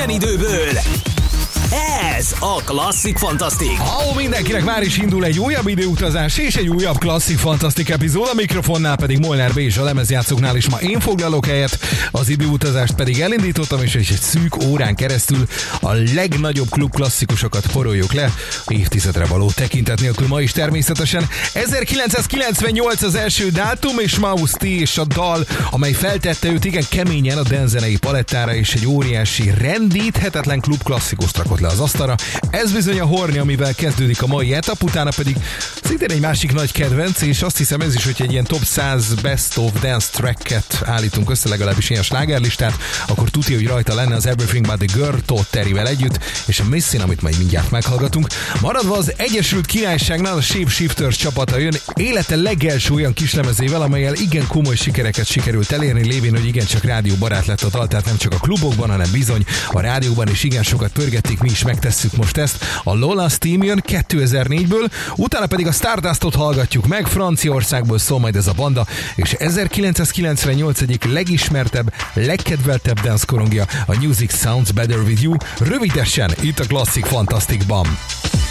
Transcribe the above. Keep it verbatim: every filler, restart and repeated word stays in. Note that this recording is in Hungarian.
minden időből. Ez a Klasszik Fantasztik. Halló mindenkinek, már is indul egy újabb időutazás és egy újabb Klasszik Fantasztik epizód, a mikrofonnál pedig Molnár B. és a lemezjátszóknál is ma én foglalok helyet, az időutazást pedig elindítottam, és egy szűk órán keresztül a legnagyobb klub klasszikusokat poroljuk le, évtizedre való tekintet nélkül ma is természetesen. ezerkilencszázkilencvennyolc az első dátum, és Mouse T és a dal, amely feltette őt igen keményen a dance-zenei palettára, és egy óriási, rendíthetetlen klub klasszikust rakott le az asztalra. Ez bizony a Horni, amivel kezdődik a mai etap, utána pedig szintén egy másik nagy kedvenc, és azt hiszem ez is, hogy egy ilyen top száz best of dance tracket állítunk össze, legalábbis ilyen slágerlistát, akkor tudja, hogy rajta lenne az Everything But The Girl Todd Terryvel együtt, és a Missin, amit majd mindjárt meghallgatunk. Maradva az Egyesült Királyságnál a Shape Shifters csapata jön élete legelső olyan kislemezével, amellyel igen komoly sikereket sikerült elérni, lévén, hogy igencsak rádióbarát lett a dal, tehát nem csak a klubokban, hanem bizony a rádióban is igen sokat pörgették, mi is megtesszük most ezt. A Lola's Team jön kétezer-négyből, utána pedig a Stardustot hallgatjuk meg, Franciaországból szól majd ez a banda, és ezerkilencszázkilencvennyolc egyik legismertebb, legkedveltebb dance korongja, a Music Sounds Better With You, rövidesen itt a Klasszik Fantasztikban.